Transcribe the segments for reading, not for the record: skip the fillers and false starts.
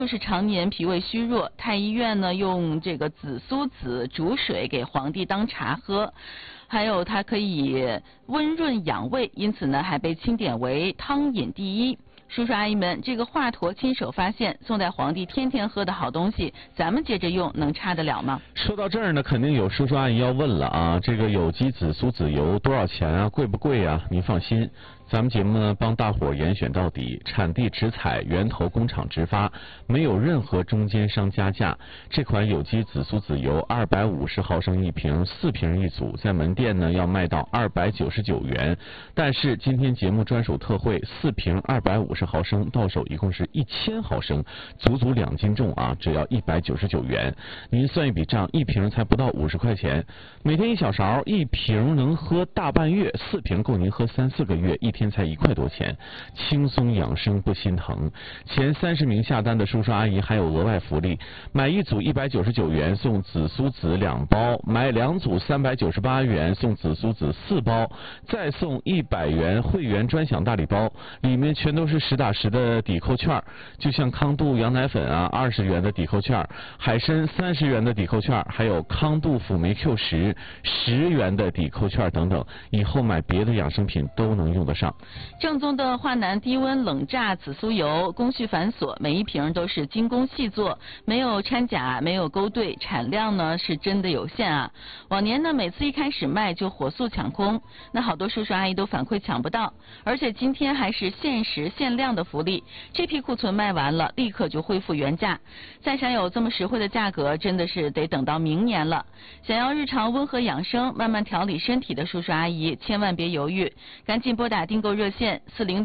就是常年脾胃虚弱，太医院呢用这个紫苏子煮水给皇帝当茶喝，还有它可以温润养胃，因此呢还被钦点为汤饮第一。叔叔阿姨们，这个华佗亲手发现，宋代皇帝天天喝的好东西，咱们接着用能差得了吗？ 说到这儿呢，肯定有叔叔阿姨要问了啊，这个有机紫苏籽油多少钱啊？贵不贵啊？您放心，咱们节目呢帮大伙严选到底，产地直采，源头工厂直发，没有任何中间商加价。这款有机紫苏籽油250毫升一瓶，4瓶一组，在门店呢要卖到299元，但是今天节目专属特惠，4瓶250毫升，到手一共是1000毫升，足足2斤重啊，只要199元。您算一笔账，一瓶才不到50块钱，每天1小勺，一瓶能喝大半月，4瓶够您喝3、4个月，一天才1块多钱，轻松养生不心疼。前30名下单的叔叔阿姨还有额外福利，买一组199元送紫苏籽2包，买2组398元送紫苏籽4包，再送100元会员专享大礼包，里面全都是实打实的抵扣券，就像康度羊奶粉啊20元的抵扣券，海参30元的抵扣券，还有康度辅酶 Q10 10元的抵扣券等等，以后买别的养生品都能用得上。 正宗的华南低温冷榨紫苏油，工序繁琐，每一瓶都是精工细作，没有掺假，没有勾兑，产量呢是真的有限啊。往年呢每次一开始卖就火速抢空，那好多叔叔阿姨都反馈抢不到，而且今天还是限时限量的福利，这批库存卖完了立刻就恢复原价。再想有这么实惠的价格，真的是得等到明年了。想要日常温和养生，慢慢调理身体的叔叔阿姨，千万别犹豫，赶紧拨打订购热线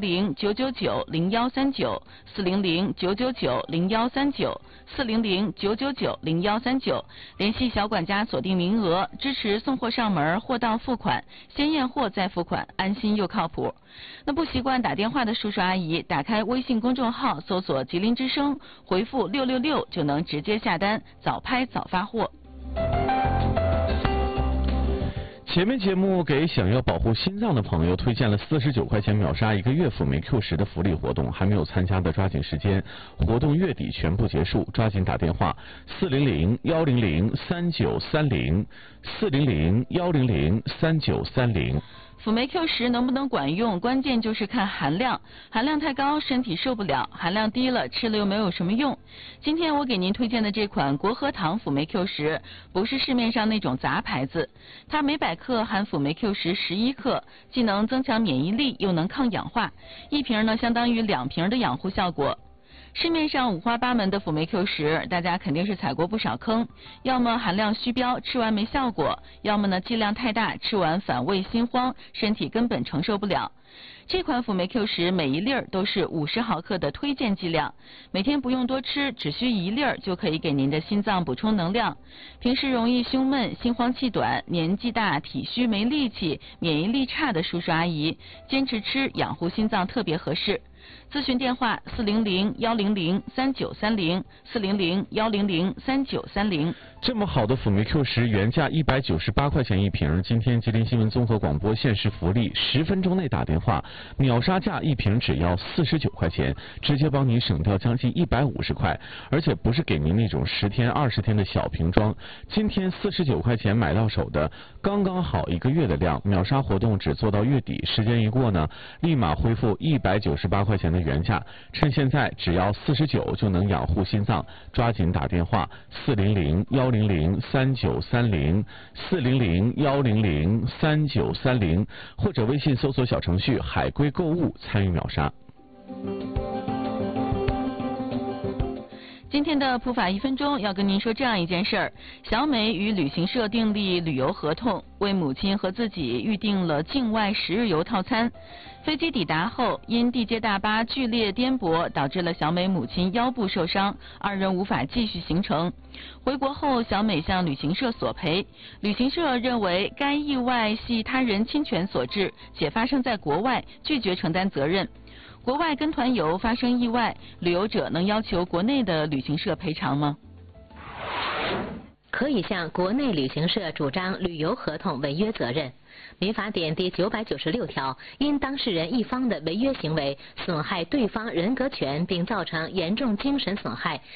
400-999-0139，400-999-0139，400-999-0139，联系小管家锁定名额，支持送货上门，货到付款，先验货再付款，安心又靠谱。那不习惯打电话的叔叔阿姨，打开微信公众号搜索吉林之声，回复666就能直接下单，早拍早发货。 前面节目给想要保护心脏的朋友推荐了49块钱秒杀1个月辅酶 Q10 的福利活动，还没有参加的抓紧时间，活动月底全部结束，抓紧打电话400-100-3930，400-100-3930。 辅酶 Q10 能不能管用，关键就是看含量，含量太高身体受不了，含量低了吃了又没有什么用。今天我给您推荐的这款国和堂辅酶 Q10 不是市面上那种杂牌子，它每百克含辅酶 Q10 11克，既能增强免疫力又能抗氧化，一瓶呢相当于2瓶的养护效果。市面上五花八门的辅酶 Q10，大家肯定是踩过不少坑，要么含量虚标，吃完没效果，要么呢剂量太大，吃完反胃心慌，身体根本承受不了。这款辅酶 Q10 每一粒都是50毫克的推荐剂量，每天不用多吃，只需1粒就可以给您的心脏补充能量。平时容易胸闷、心慌气短、年纪大、体虚没力气、免疫力差的叔叔阿姨，坚持吃养护心脏特别合适。咨询电话400-100-3930，400-100-3930。 这么好的辅酶 Q10 原价198块钱一瓶，今天吉林新闻综合广播限时福利，10分钟内打电话，秒杀价一瓶只要49块钱，直接帮您省掉将近150块，而且不是给您那种10天、20天的小瓶装，今天49块钱买到手的，刚刚好1个月的量，秒杀活动只做到月底，时间一过呢，立马恢复198块钱的原价，趁现在只要49就能养护心脏，抓紧打电话400-100-3930，400-100-3930，或者微信搜索小程序海龟购物参与秒杀。 今天的普法1分钟要跟您说这样一件事儿：小美与旅行社订立旅游合同，为母亲和自己预订了境外10日游套餐。飞机抵达后，因地接大巴剧烈颠簸，导致了小美母亲腰部受伤，2人无法继续行程。回国后，小美向旅行社索赔，旅行社认为该意外系他人侵权所致，且发生在国外，拒绝承担责任。国外跟团游发生意外，旅游者能要求国内的旅行社赔偿吗？ 可以向国内旅行社主张旅游合同违约责任。民法典第996条，因当事人一方的违约行为损害对方人格权并造成严重精神损害，